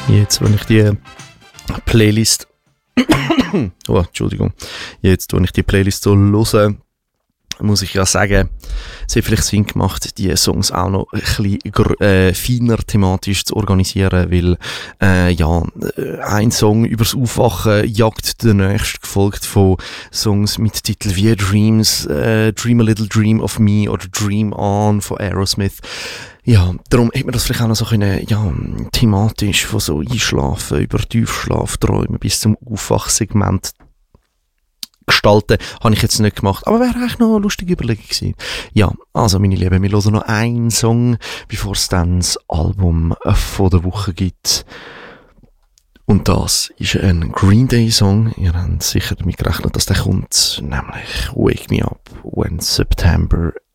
Jetzt, wenn ich die Playlist oh, Entschuldigung. Jetzt, wenn ich die Playlist so höre, muss ich ja sagen, es hat vielleicht Sinn gemacht, die Songs auch noch ein bisschen feiner thematisch zu organisieren, weil ein Song übers Aufwachen jagt den nächsten, gefolgt von Songs mit Titeln wie Dreams, Dream a Little Dream of Me oder Dream On von Aerosmith. Ja, darum hätte man das vielleicht auch noch so können, thematisch von so Einschlafen über Tiefschlafträume bis zum Aufwachsegment gestalten, habe ich jetzt nicht gemacht. Aber wäre eigentlich noch eine lustige Überlegung gewesen. Ja, also meine Lieben, wir hören noch einen Song, bevor es dann das Album von der Woche gibt. Und das ist ein Green Day Song. Ihr habt sicher damit gerechnet, dass der kommt, nämlich Wake Me Up When September